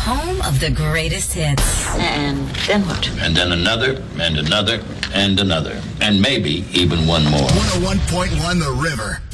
home of the greatest hits. And then what? And then another, and another, and another. And maybe even one more. 101.1 The River.